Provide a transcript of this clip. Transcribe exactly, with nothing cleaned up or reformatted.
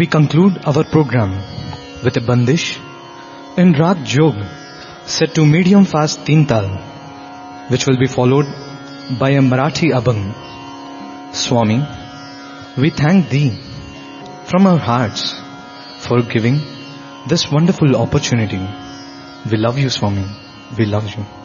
we conclude our program with a bandish in Rag Jog set to medium fast Teen Tal, which will be followed by a Marathi Abhang. Swami, we thank Thee from our hearts for giving this wonderful opportunity. We love you, Swami. We love you.